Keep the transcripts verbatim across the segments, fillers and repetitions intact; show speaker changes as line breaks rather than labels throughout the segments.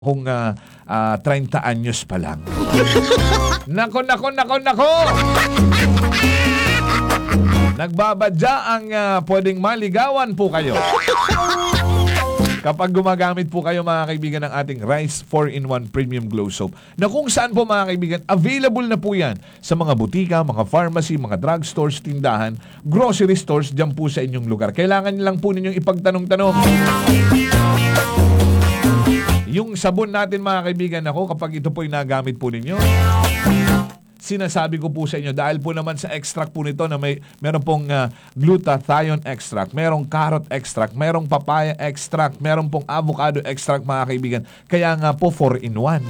kung uh, uh, thirty anyos pa lang. Nako, nako, nako, nako! Nagbabadya ang uh, pwedeng maligawan po kayo. Kapag gumagamit po kayo mga kaibigan ng ating Rice four in one Premium Glow Soap, na kung saan po mga kaibigan, available na po yan sa mga butika, mga pharmacy, mga drugstores, tindahan, grocery stores, dyan po sa inyong lugar. Kailangan lang po ninyong ipagtanong-tanong. Yung sabon natin mga kaibigan, ako kapag ito po yung nagamit po ninyo, sinasabi ko po sa inyo, dahil po naman sa extract po nito na may meron pong uh, glutathione extract, merong carrot extract, merong papaya extract, meron pong avocado extract mga kaibigan. Kaya nga po four in one.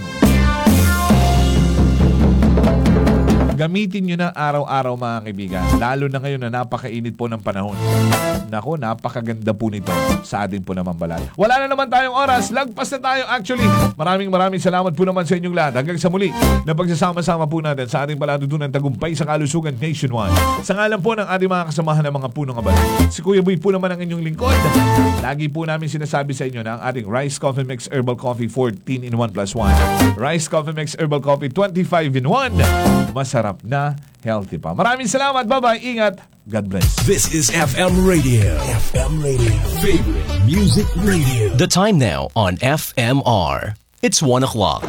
Gamitin nyo na araw-araw mga kaibigan. Lalo na ngayon na napakainit po ng panahon. Nako, napakaganda po nito sa atin po naman balat. Wala na naman tayong oras. Lagpas na tayo actually. Maraming maraming salamat po naman sa inyong lahat. Hanggang sa muli na pagsasama-sama po natin sa ating palatuntunan tagumpay sa kalusugan nationwide. Sa ngalan po ng ating mga kasamahan ng mga punong abala. Si Kuya Boy po naman ang inyong lingkod. Lagi po namin sinasabi sa inyo na ang ating Rice Coffee Mix Herbal Coffee fourteen in one plus one. Rice Coffee Mix Herbal Coffee twenty-five in one. Masarap na healthy pa. Maraming salamat. Bye-bye. Ingat. God bless.
This is F M Radio. F M Radio. Favorite Music Radio.
The time now on F M R. It's one o'clock.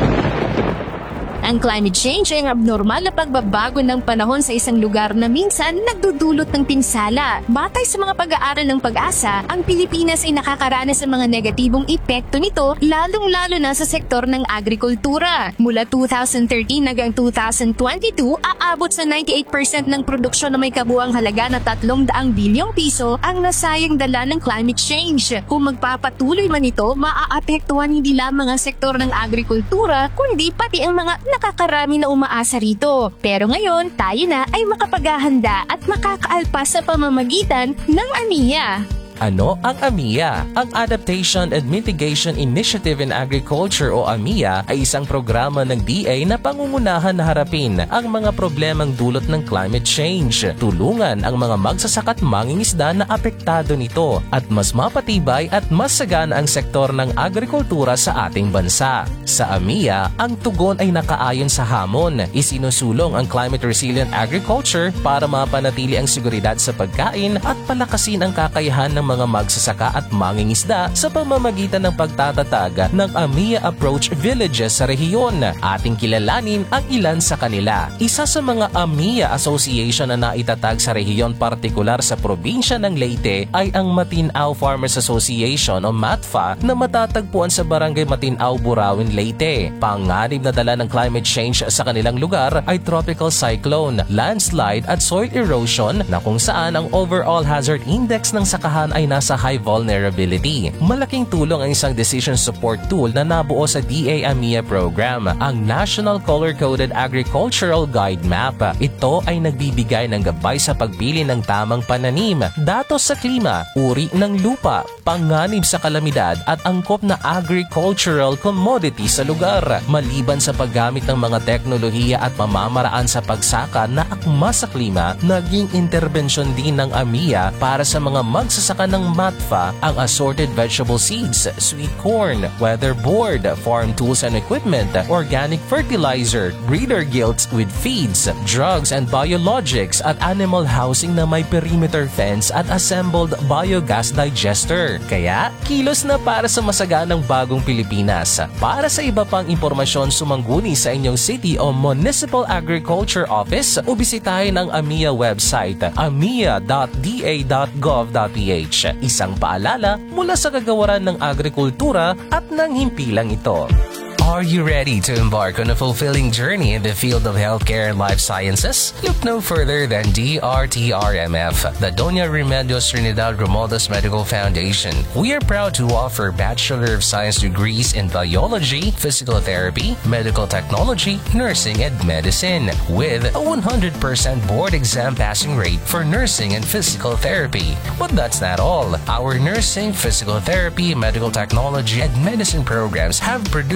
Ang climate change ay ang abnormal na pagbabago ng panahon sa isang lugar na minsan nagdudulot ng pinsala. Batay sa mga pag-aaral ng Pag-asa, ang Pilipinas ay nakakaranas ng mga negatibong epekto nito, lalong-lalo na sa sektor ng agrikultura. Mula two thousand thirteen hanggang two thousand twenty-two, aabot sa ninety-eight percent ng produksyon na may kabuang halaga na tatlong daang bilyong piso ang nasayang dala ng climate change. Kung magpapatuloy man ito, maaapektuhan hindi lamang ang sektor ng agrikultura, kundi pati ang mga nakakarami na umaasa rito. Pero ngayon, tayo na ay makapaghahanda at makakaalpas sa pamamagitan ng A M I A.
Ano ang A M I A? Ang Adaptation and Mitigation Initiative in Agriculture o A M I A ay isang programa ng D A na pangungunahan na harapin ang mga problemang dulot ng climate change. Tulungan ang mga magsasaka at mangingisda na apektado nito at mas mapatibay at mas sagana ang sektor ng agrikultura sa ating bansa. Sa A M I A, ang tugon ay nakaayon sa hamon. Isinusulong ang climate resilient agriculture para mapanatili ang seguridad sa pagkain at palakasin ang kakayahan ng mga magsasaka at mangingisda sa pamamagitan ng pagtatatag ng A M I A Approach Villages sa rehiyon. Ating kilalanin ang ilan sa kanila. Isa sa mga A M I A Association na naitatag sa rehiyon partikular sa probinsya ng Leyte ay ang Matinao Farmers Association o MATFA na matatagpuan sa barangay Matinao, Burawin, Leyte. Panganib na dala ng climate change sa kanilang lugar ay tropical cyclone, landslide at soil erosion na kung saan ang overall hazard index ng sakahan ay nasa high vulnerability. Malaking tulong ang isang decision support tool na nabuo sa D A A M I A program, ang National Color-Coded Agricultural Guide Map. Ito ay nagbibigay ng gabay sa pagpili ng tamang pananim, datos sa klima, uri ng lupa, panganib sa kalamidad at angkop na agricultural commodity sa lugar. Maliban sa paggamit ng mga teknolohiya at pamamaraan sa pagsaka na akma sa klima, naging interbensyon din ng A M I A para sa mga magsasaka ng MATFA ang assorted vegetable seeds, sweet corn, weather board, farm tools and equipment, organic fertilizer, breeder gilts with feeds, drugs and biologics at animal housing na may perimeter fence at assembled biogas digester. Kaya, kilos na para sa masaganang bagong Pilipinas. Para sa iba pang impormasyon, sumangguni sa inyong city o municipal agriculture office o bisitahin ang A M I A website a m i a dot d a dot gov dot p h. Isang paalala mula sa kagawaran ng agrikultura at ng himpilang ito.
Are you ready to embark on a fulfilling journey in the field of healthcare and life sciences? Look no further than D R T R M F, the Doña Remedios Trinidad Romualdez Medical Foundation. We are proud to offer Bachelor of Science degrees in Biology, Physical Therapy, Medical Technology, Nursing, and Medicine, with a one hundred percent board exam passing rate for nursing and physical therapy. But that's not all. Our nursing, physical therapy, medical technology, and medicine programs have produced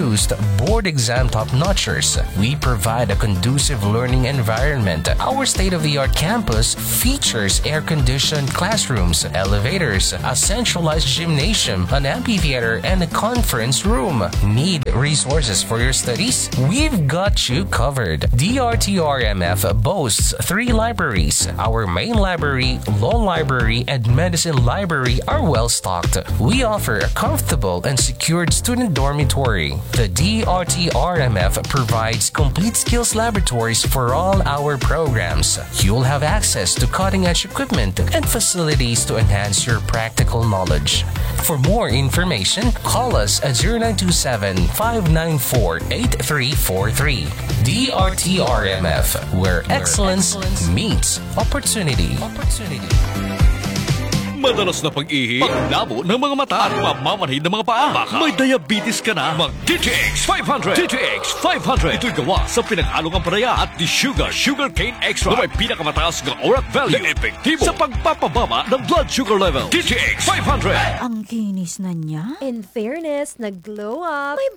board exam top-notchers. We provide a conducive learning environment. Our state-of-the-art campus features air-conditioned classrooms, elevators, a centralized gymnasium, an amphitheater, and a conference room. Need resources for your studies? We've got you covered. D R T R M F boasts three libraries. Our main library, law library, and medicine library are well stocked. We offer a comfortable and secured student dormitory. The D R T R M F provides complete skills laboratories for all our programs. You'll have access to cutting-edge equipment and facilities to enhance your practical knowledge. For more information, call us at zero nine two seven, five nine four, eight three four three. D R T R M F, where excellence meets opportunity. Opportunity.
Madalas na pag-ihi, paglabo ng mga mata at pamamanhid ng mga paa. Baka may diabetes ka na, mag-D T X five hundred. D T X five hundred. Ito'y gawa sa pinag-along ang paraya at di sugar, sugar cane extra na may pinakamataas ng O R A C value na epektibo sa pagpapababa ng blood sugar level. D T X five hundred.
Ang kinis na niya.
In fairness, nag-glow up. May